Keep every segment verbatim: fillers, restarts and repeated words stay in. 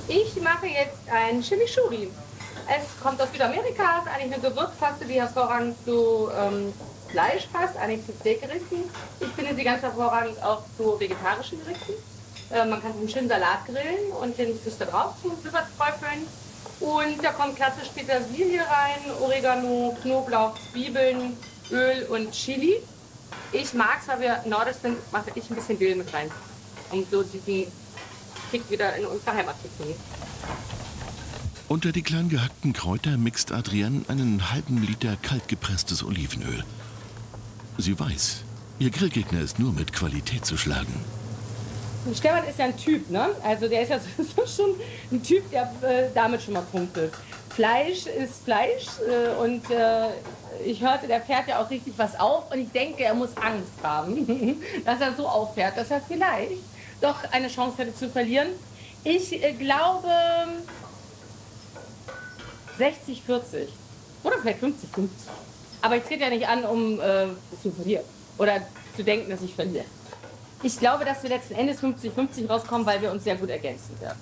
Ich mache jetzt ein Chimichurri. Es kommt aus Südamerika, ist eigentlich eine Gewürzpaste, die hervorragend zu ähm, Fleisch passt, eigentlich zu Steakgerichten. Ich finde sie ganz hervorragend auch zu vegetarischen Gerichten. Äh, man kann einen schönen Salat grillen und den tust du drauf zum Silberträufeln. Und da kommt klassisch Petersilie rein, Oregano, Knoblauch, Zwiebeln, Öl und Chili. Ich mag es, weil wir nordisch sind, mache ich ein bisschen Dill mit rein, um so diesen Kick wieder in unsere Heimat zu kriegen. Unter die klein gehackten Kräuter mixt Adrienne einen halben Liter kaltgepresstes Olivenöl. Sie weiß, ihr Grillgegner ist nur mit Qualität zu schlagen. Stefan ist ja ein Typ, ne? Also der ist ja sowieso schon ein Typ, der äh, damit schon mal punktet. Fleisch ist Fleisch äh, und äh, ich hörte, der fährt ja auch richtig was auf und ich denke, er muss Angst haben, dass er so auffährt, dass er vielleicht doch eine Chance hätte zu verlieren. Ich äh, glaube sechzig vierzig oder vielleicht fünfzig fünfzig. Aber ich trete ja nicht an, um äh, zu verlieren oder zu denken, dass ich verliere. Ich glaube, dass wir letzten Endes fünfzig fünfzig rauskommen, weil wir uns sehr gut ergänzen werden.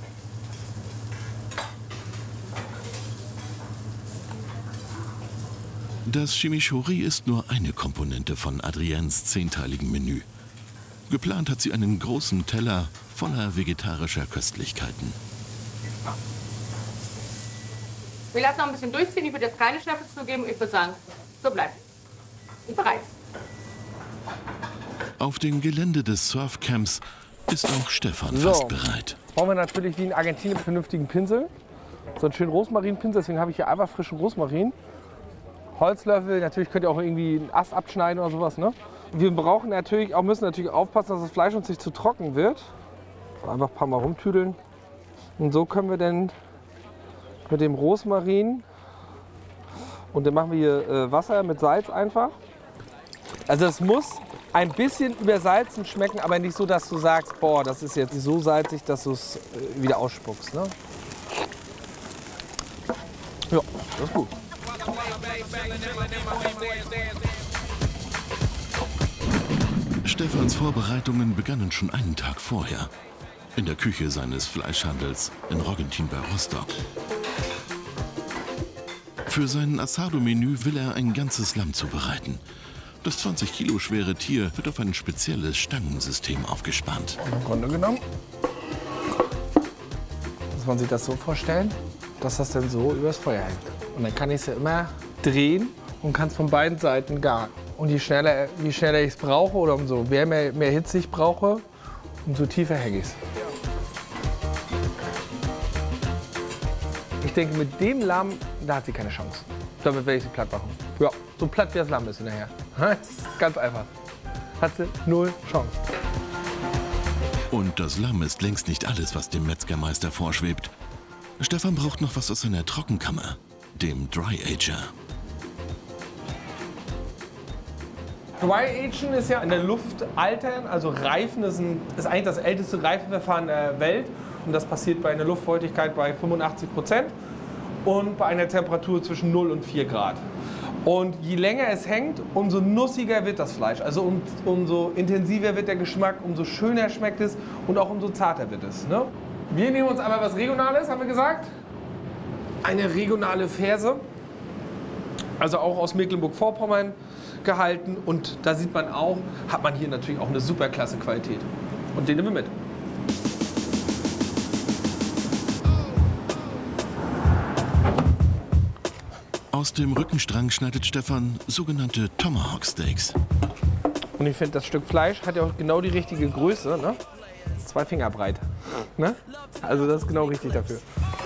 Das Chimichurri ist nur eine Komponente von Adriennes zehnteiligem Menü. Geplant hat sie einen großen Teller voller vegetarischer Köstlichkeiten. Wir lassen noch ein bisschen durchziehen. Ich würde jetzt keine Schärfe zugeben. Ich würde sagen, so bleibt. Ich bin bereit. Auf dem Gelände des Surfcamps ist auch Stefan So, fast bereit. jetzt brauchen wir natürlich wie in Argentinien einen vernünftigen Pinsel. So einen schönen Rosmarinpinsel, deswegen habe ich hier einfach frischen Rosmarin. Holzlöffel, natürlich könnt ihr auch irgendwie einen Ast abschneiden oder sowas. Ne? Wir brauchen natürlich auch, müssen natürlich aufpassen, dass das Fleisch uns nicht zu trocken wird. So, einfach ein paar Mal rumtüdeln. Und so können wir dann mit dem Rosmarin, und dann machen wir hier äh, Wasser mit Salz einfach. Also es muss ein bisschen übersalzen schmecken, aber nicht so, dass du sagst, boah, das ist jetzt so salzig, dass du es äh, wieder ausspuckst. Ne? Ja, das ist gut. Stefans Vorbereitungen begannen schon einen Tag vorher. In der Küche seines Fleischhandels in Roggentin bei Rostock. Für sein Asado-Menü will er ein ganzes Lamm zubereiten. Das zwanzig Kilo schwere Tier wird auf ein spezielles Stangensystem aufgespannt. Im Grunde genommen muss man sich das so vorstellen, dass das dann so übers Feuer hängt. Und dann kann ich es ja immer drehen und kann es von beiden Seiten garen. Und je schneller, je schneller ich es brauche oder umso mehr, mehr, mehr Hitze ich brauche, umso tiefer hänge ich es. Ich denke, mit dem Lamm, da hat sie keine Chance. Damit werde ich sie platt machen. Ja, so platt wie das Lamm ist hinterher. Ganz einfach. Hat sie null Chance. Und das Lamm ist längst nicht alles, was dem Metzgermeister vorschwebt. Stefan braucht noch was aus seiner Trockenkammer, dem Dry Ager. Dry Agen ist ja in der Luft altern, also Reifen ist, ein, ist eigentlich das älteste Reifenverfahren der Welt. Und das passiert bei einer Luftfeuchtigkeit bei fünfundachtzig Prozent und bei einer Temperatur zwischen null und vier Grad. Und je länger es hängt, umso nussiger wird das Fleisch. Also um, umso intensiver wird der Geschmack, umso schöner schmeckt es und auch umso zarter wird es. Ne? Wir nehmen uns aber was Regionales, haben wir gesagt. Eine regionale Ferse, also auch aus Mecklenburg-Vorpommern gehalten. Und da sieht man auch, hat man hier natürlich auch eine super klasse Qualität. Und den nehmen wir mit. Aus dem Rückenstrang schneidet Stefan sogenannte Tomahawk Steaks. Und ich finde, das Stück Fleisch hat ja auch genau die richtige Größe. Ne? Zwei Finger breit. Ne? Also das ist genau richtig dafür.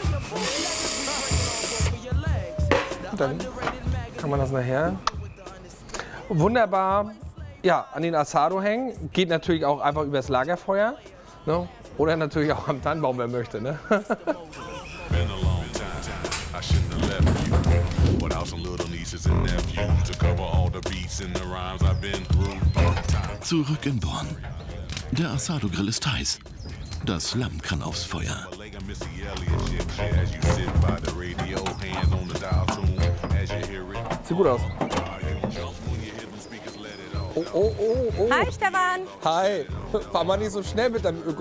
Und dann kann man das nachher wunderbar ja, an den Asado hängen. Geht natürlich auch einfach übers Lagerfeuer. Ne? Oder natürlich auch am Tannenbaum, wer möchte. Ne? Zurück in Born. Der Asado-Grill ist heiß. Das Lamm kann aufs Feuer. Sieht gut aus. Oh, oh, oh, oh. Hi, Stefan. Hi. Fahr mal nicht so schnell mit deinem Öko.